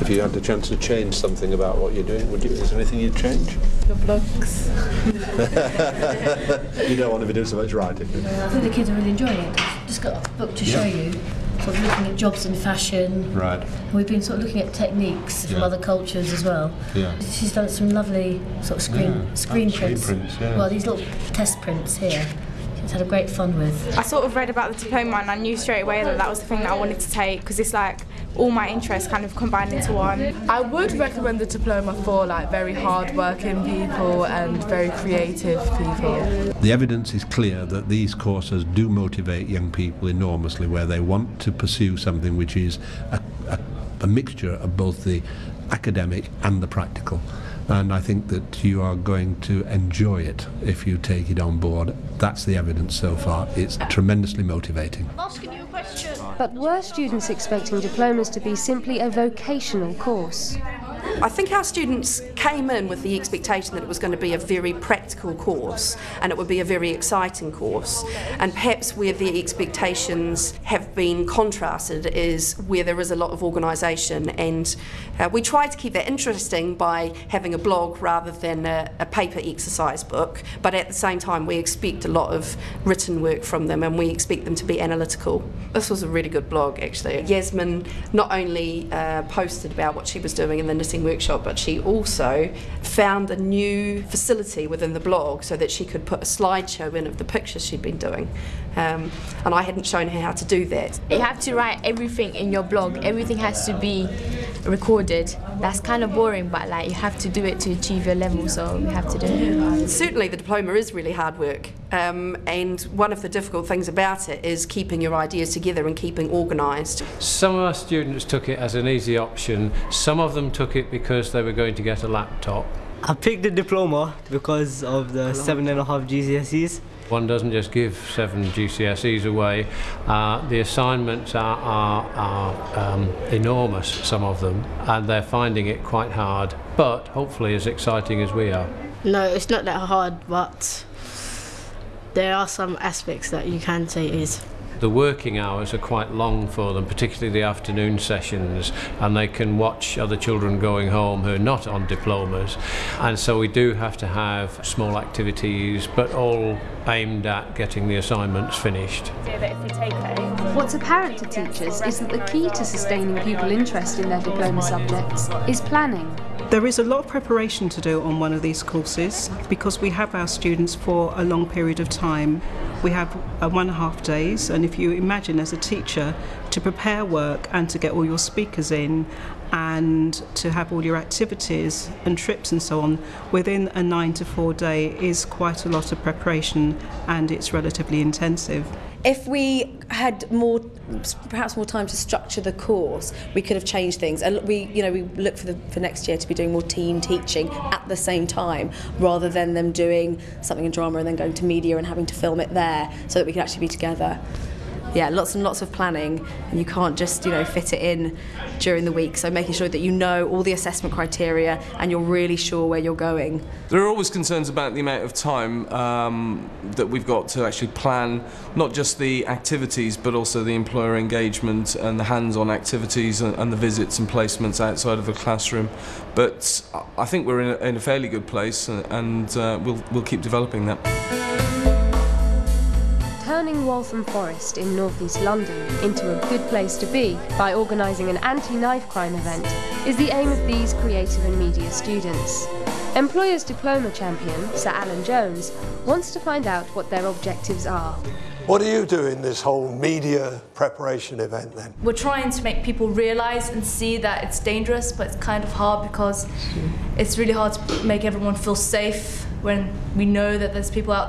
If you had the chance to change something about what you're doing, is there anything you'd change? The blogs. You don't want to be doing so much writing, do you? I think the kids are really enjoying it. I've just got a book to show you, sort of looking at jobs in fashion. Right. We've been sort of looking at techniques from other cultures as well. Yeah. She's done some lovely sort of screen prints. Well, these little test prints here. She's had a great fun with. I sort of read about the diploma and I knew straight away that that was the thing that I wanted to take, because it's like all my interests kind of combined into one. I would recommend the diploma for like very hard-working people and very creative people. The evidence is clear that these courses do motivate young people enormously, where they want to pursue something which is a mixture of both the academic and the practical. And I think that you are going to enjoy it if you take it on board. That's the evidence so far. It's tremendously motivating. I'm asking you a question. But were students expecting diplomas to be simply a vocational course? I think our students came in with the expectation that it was going to be a very practical course and it would be a very exciting course, and perhaps where the expectations have been contrasted is where there is a lot of organisation, and we try to keep that interesting by having a blog rather than a paper exercise book, but at the same time we expect a lot of written work from them and we expect them to be analytical. This was a really good blog actually. Yasmin not only posted about what she was doing in the knitting workshop, but she also found a new facility within the blog so that she could put a slideshow in of the pictures she'd been doing, and I hadn't shown her how to do that. You have to write everything in your blog, everything has to be recorded. That's kind of boring, but like you have to do it to achieve your level, so we have to do it. Certainly the diploma is really hard work, and one of the difficult things about it is keeping your ideas together and keeping organised. Some of our students took it as an easy option, some of them took it because they were going to get a laptop. I picked the diploma because of the 7.5 GCSEs. One doesn't just give 7 GCSEs away. The assignments are enormous, some of them, and they're finding it quite hard, but hopefully as exciting as we are. No, it's not that hard, but there are some aspects that you can say is. The working hours are quite long for them, particularly the afternoon sessions, and they can watch other children going home who are not on diplomas, and so we do have to have small activities, but all aimed at getting the assignments finished. What's apparent to teachers is that the key to sustaining pupil interest in their diploma subjects is planning. There is a lot of preparation to do on one of these courses because we have our students for a long period of time. We have 1.5 days, and if you imagine as a teacher to prepare work and to get all your speakers in and to have all your activities and trips and so on within a 9 to 4 day is quite a lot of preparation, and it's relatively intensive. If we had perhaps more time to structure the course, we could have changed things. And we look for next year to be doing more team teaching at the same time, rather than them doing something in drama and then going to media and having to film it there, so that we can actually be together. Yeah, lots and lots of planning, and you can't just fit it in during the week. So making sure that you know all the assessment criteria and you're really sure where you're going. There are always concerns about the amount of time that we've got to actually plan not just the activities but also the employer engagement and the hands-on activities and the visits and placements outside of the classroom. But I think we're in a fairly good place, and we'll keep developing that. Turning Waltham Forest in north-east London into a good place to be by organising an anti-knife crime event is the aim of these creative and media students. Employers Diploma champion Sir Alan Jones wants to find out what their objectives are. What do you do in this whole media preparation event then? We're trying to make people realise and see that it's dangerous, but it's kind of hard because it's really hard to make everyone feel safe when we know that there's people out